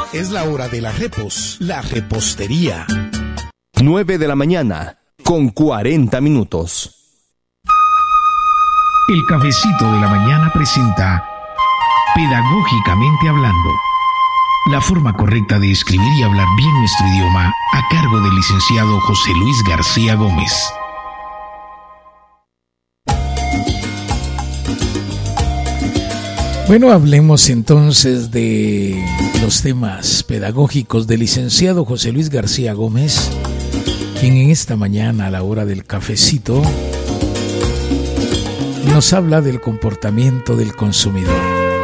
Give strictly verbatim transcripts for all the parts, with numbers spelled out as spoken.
Es la hora de la repos, la repostería. nueve de la mañana, con cuarenta minutos. El cafecito de la mañana presenta Pedagógicamente Hablando, la forma correcta de escribir y hablar bien nuestro idioma, a cargo del licenciado José Luis García Gómez. Bueno, hablemos entonces de los temas pedagógicos del licenciado José Luis García Gómez, quien en esta mañana a la hora del cafecito nos habla del comportamiento del consumidor.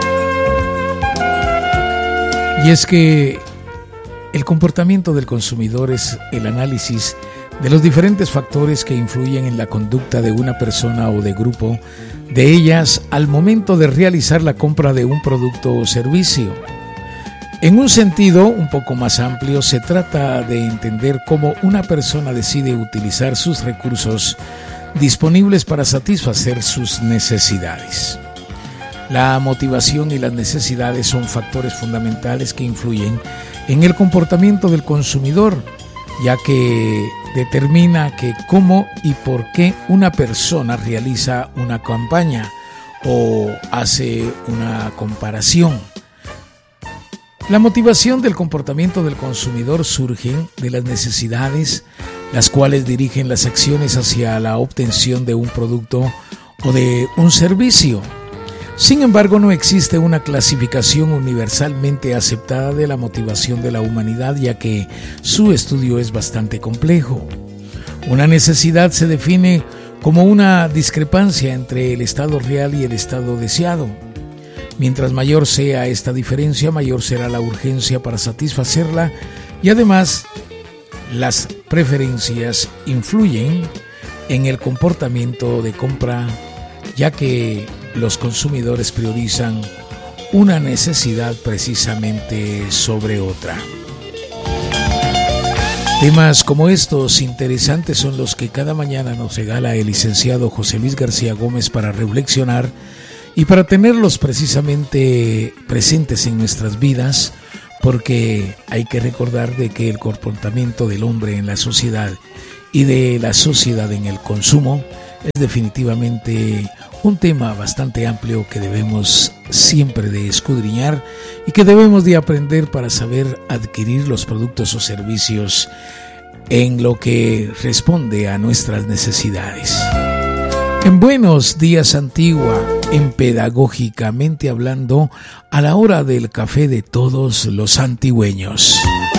Y es que el comportamiento del consumidor es el análisis de los diferentes factores que influyen en la conducta de una persona o de grupo de ellas al momento de realizar la compra de un producto o servicio. En un sentido un poco más amplio, se trata de entender cómo una persona decide utilizar sus recursos disponibles para satisfacer sus necesidades. La motivación y las necesidades son factores fundamentales que influyen en el comportamiento del consumidor, ya que determina que cómo y por qué una persona realiza una campaña o hace una comparación. La motivación del comportamiento del consumidor surge de las necesidades, las cuales dirigen las acciones hacia la obtención de un producto o de un servicio. Sin embargo, no existe una clasificación universalmente aceptada de la motivación de la humanidad, ya que su estudio es bastante complejo. Una necesidad se define como una discrepancia entre el estado real y el estado deseado. Mientras mayor sea esta diferencia, mayor será la urgencia para satisfacerla, y además las preferencias influyen en el comportamiento de compra, ya que los consumidores priorizan una necesidad precisamente sobre otra. Temas como estos interesantes son los que cada mañana nos regala el licenciado José Luis García Gómez para reflexionar y para tenerlos precisamente presentes en nuestras vidas, porque hay que recordar de que el comportamiento del hombre en la sociedad y de la sociedad en el consumo es definitivamente un tema bastante amplio que debemos siempre de escudriñar y que debemos de aprender para saber adquirir los productos o servicios en lo que responde a nuestras necesidades. En Buenos Días Antigua, en Pedagógicamente Hablando, a la hora del café de todos los antigüeños.